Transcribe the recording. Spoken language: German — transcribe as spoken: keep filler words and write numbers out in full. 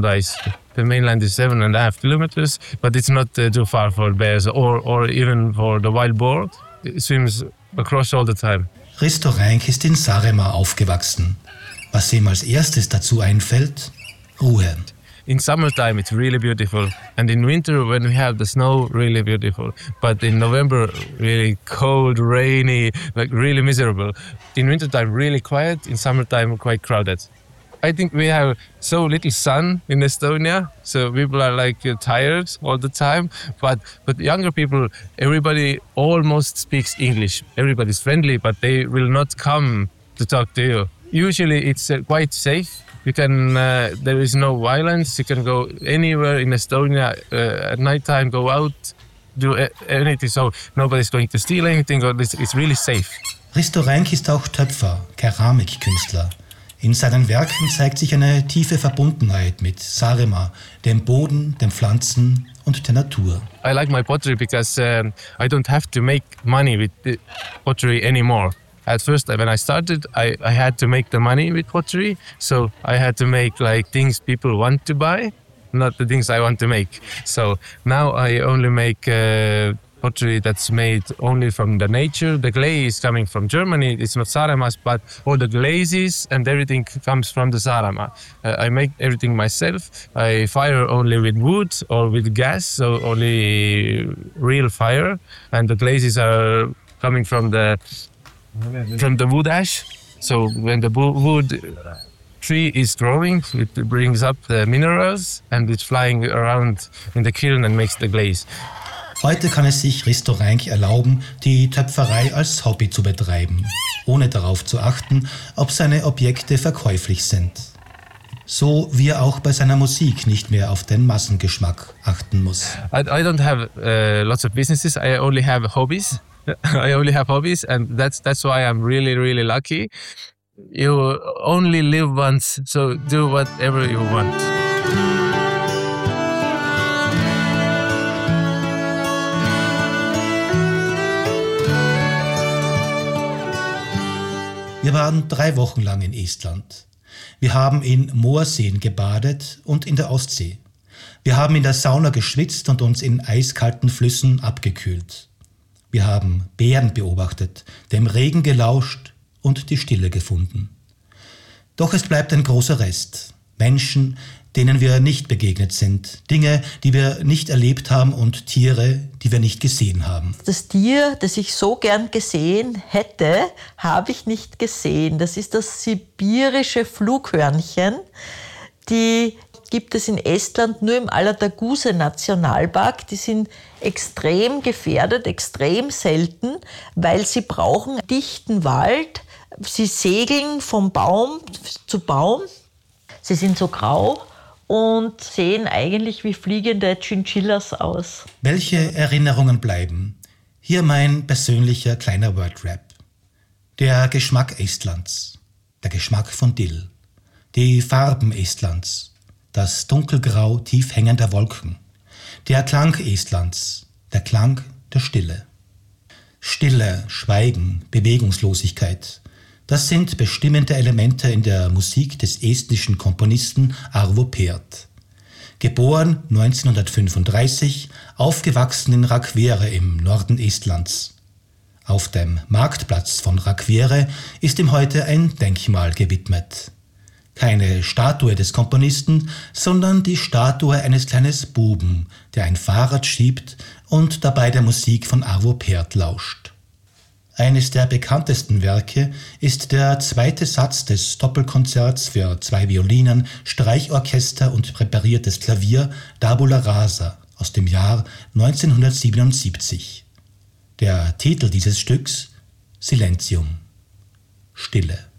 Ice. The mainland is seven and a half kilometers, but it's not uh, too far for bears or, or even for the wild boar. It swims across all the time. Risto Reinke ist in Saaremaa aufgewachsen. Was ihm als erstes dazu einfällt? Ruhe. In summertime it's really beautiful, and in winter when we have the snow, really beautiful. But in November, really cold, rainy, like really miserable. In wintertime, really quiet. In summertime, quite crowded. I think we have so little sun in Estonia, so people are like uh, tired all the time. But but younger people, everybody almost speaks English. Everybody's friendly, but they will not come to talk to you. Usually it's uh, quite safe. You can, uh, there is no violence. You can go anywhere in Estonia uh, at nighttime, go out, do a- anything. So nobody's going to steal anything. Or it's, it's really safe. Risto Reinke ist auch Töpfer, Keramikkünstler. In seinen Werken zeigt sich eine tiefe Verbundenheit mit Saaremaa, dem Boden, den Pflanzen und der Natur. I like my pottery because um, I don't have to make money with the pottery anymore. At first, when I started, I, I had to make the money with pottery. So I had to make like things people want to buy, not the things I want to make. So now I only make uh, pottery that's made only from the nature. The clay is coming from Germany. It's not Saarema's, but all the glazes and everything comes from the Saaremaa. Uh, I make everything myself. I fire only with wood or with gas, so only real fire. And the glazes are coming from the from the wood ash. So when the wood tree is growing, it brings up the minerals and it's flying around in the kiln and makes the glaze. Heute kann es sich Risto Reinke erlauben, die Töpferei als Hobby zu betreiben, ohne darauf zu achten, ob seine Objekte verkäuflich sind. So wie er auch bei seiner Musik nicht mehr auf den Massengeschmack achten muss. I, I don't have uh, lots of businesses. I only have hobbies. I only have hobbies, and that's that's why I'm really, really lucky. You only live once, so do whatever you want. Wir waren drei Wochen lang in Estland. Wir haben in Moorseen gebadet und in der Ostsee. Wir haben in der Sauna geschwitzt und uns in eiskalten Flüssen abgekühlt. Wir haben Bären beobachtet, dem Regen gelauscht und die Stille gefunden. Doch es bleibt ein großer Rest. Menschen, denen wir nicht begegnet sind. Dinge, die wir nicht erlebt haben und Tiere, die wir nicht gesehen haben. Das Tier, das ich so gern gesehen hätte, habe ich nicht gesehen. Das ist das sibirische Flughörnchen. Die gibt es in Estland nur im Aladaguse-Nationalpark. Die sind extrem gefährdet, extrem selten, weil sie brauchen dichten Wald. Sie segeln von Baum zu Baum. Sie sind so grau und sehen eigentlich wie fliegende Chinchillas aus. Welche Erinnerungen bleiben? Hier mein persönlicher kleiner Wordrap. Der Geschmack Estlands, der Geschmack von Dill, die Farben Estlands, das Dunkelgrau tief hängender Wolken, der Klang Estlands, der Klang der Stille. Stille, Schweigen, Bewegungslosigkeit, das sind bestimmende Elemente in der Musik des estnischen Komponisten Arvo Pärt. Geboren neunzehnhundertfünfunddreißig, aufgewachsen in Rakvere im Norden Estlands. Auf dem Marktplatz von Rakvere ist ihm heute ein Denkmal gewidmet. Keine Statue des Komponisten, sondern die Statue eines kleinen Buben, der ein Fahrrad schiebt und dabei der Musik von Arvo Pärt lauscht. Eines der bekanntesten Werke ist der zweite Satz des Doppelkonzerts für zwei Violinen, Streichorchester und präpariertes Klavier Tabula Rasa aus dem Jahr neunzehnhundertsiebenundsiebzig. Der Titel dieses Stücks: Silentium, Stille.